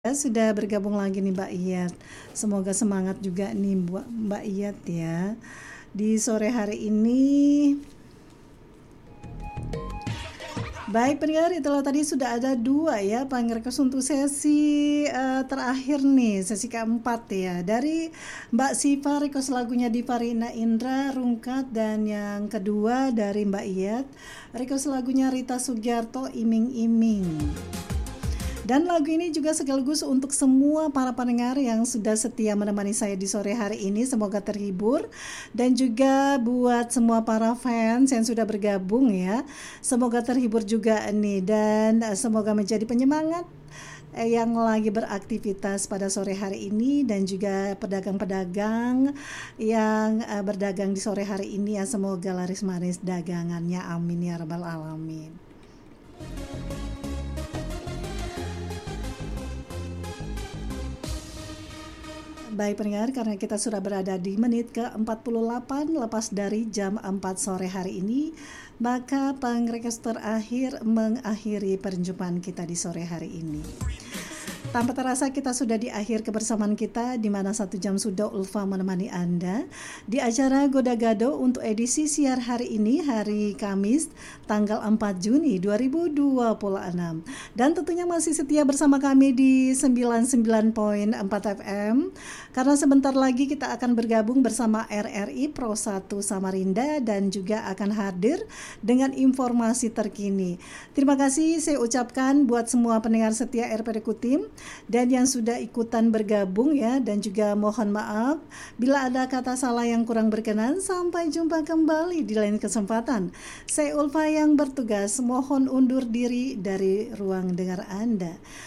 Sudah bergabung lagi nih Mbak Iyat. Semoga semangat juga nih buat Mbak Iyat ya. Di sore hari ini. Baik pendengar, itulah tadi sudah ada dua ya request untuk sesi terakhir nih, sesi keempat ya. Dari Mbak Siva request lagunya Divarina Indra, Rungkat, dan yang kedua dari Mbak Iyat request lagunya Rita Sugiarto, Iming Iming. Dan lagu ini juga sekaligus untuk semua para pendengar yang sudah setia menemani saya di sore hari ini. Semoga terhibur. Dan juga buat semua para fans yang sudah bergabung ya. Semoga terhibur juga nih. Dan semoga menjadi penyemangat yang lagi beraktivitas pada sore hari ini. Dan juga pedagang-pedagang yang berdagang di sore hari ini ya. Semoga laris manis dagangannya. Amin ya rabbal alamin. Baik pendengar, karena kita sudah berada di menit ke-48 lepas dari jam 4 sore hari ini, maka pengrequest terakhir mengakhiri perjumpaan kita di sore hari ini. Tanpa terasa kita sudah di akhir kebersamaan kita, di mana 1 jam sudah Ulfa menemani Anda di acara Goda Gado untuk edisi siar hari ini, hari Kamis tanggal 4 Juni 2026. Dan tentunya masih setia bersama kami di 99.4 FM, karena sebentar lagi kita akan bergabung bersama RRI Pro 1 Samarinda dan juga akan hadir dengan informasi terkini. Terima kasih saya ucapkan buat semua pendengar setia RPD Kutim dan yang sudah ikutan bergabung ya, dan juga mohon maaf bila ada kata salah yang kurang berkenan. Sampai jumpa kembali di lain kesempatan. Saya Ulfa yang bertugas mohon undur diri dari ruang dengar Anda.